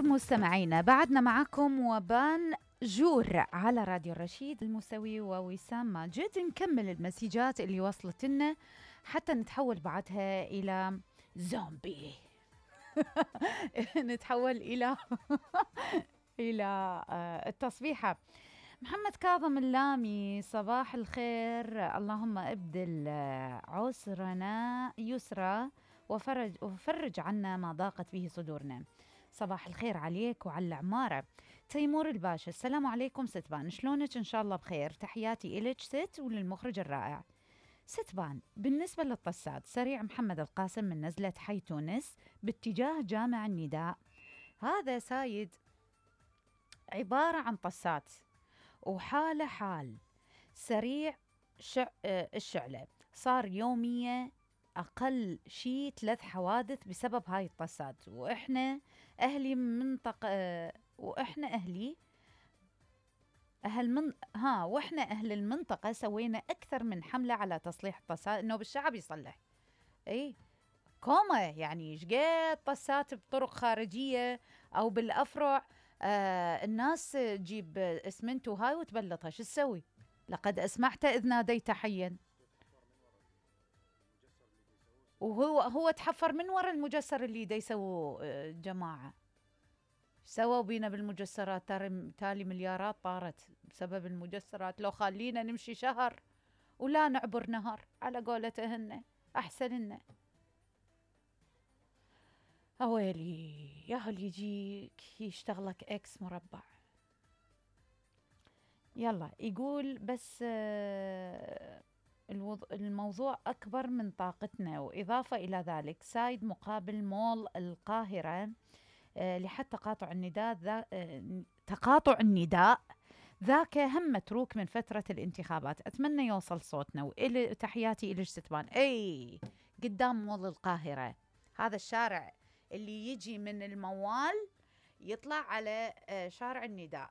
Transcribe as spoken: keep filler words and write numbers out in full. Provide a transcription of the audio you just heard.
بونجور مستمعينا، بعدنا معكم وبان جور على راديو الرشيد الموسوي ووسام ماجد. نكمل المسيجات اللي وصلت لنا حتى نتحول بعدها إلى زومبي. نتحول إلى إلى آه، التصبيحة. محمد كاظم اللامي، صباح الخير، اللهم ابدل آه، عسرنا يسرا وفرج, وفرج عنا ما ضاقت به صدورنا. صباح الخير عليك وعلى العمارة. تيمور الباشا، السلام عليكم ستبان، شلونك؟ إن شاء الله بخير، تحياتي إلك ست وللمخرج الرائع. ستبان، بالنسبة للطسات، سريع محمد القاسم من نزلة حي تونس باتجاه جامع النداء. هذا سايد عبارة عن طسات وحالة حال سريع شع... آه، الشعلة، صار يومية أقل شيء ثلاث حوادث بسبب هاي الطسات، وإحنا أهلي منطقة آه، وإحنا أهلي أهل من ها وإحنا أهل المنطقة سوينا أكثر من حملة على تصليح الطسات، إنه بالشعب يصلح. إيه كومة يعني شقد طسات بطرق خارجية أو بالأفرع. آه الناس تجيب اسمنت وهاي وتبلطها، شو تسوي؟ لقد أسمعت إذ ناديت حيا. وهو هو تحفر من وراء المجسر اللي دا يسووا آه جماعة. سووا بينا بالمجسرات، تالي مليارات طارت بسبب المجسرات. لو خلينا نمشي شهر ولا نعبر نهر على قولتهن أحسن لنا. أويلي يا هل يجيك يشتغلك إكس مربع. يلا يقول بس آه الوض... الموضوع أكبر من طاقتنا، وإضافة إلى ذلك سايد مقابل مول القاهرة آه لحد تقاطع النداء ذا آه تقاطع النداء ذاك هم متروك من فترة الانتخابات. أتمنى يوصل صوتنا، وإلي تحياتي إلى ستبان. أي قدام مول القاهرة، هذا الشارع اللي يجي من الموال يطلع على شارع النداء،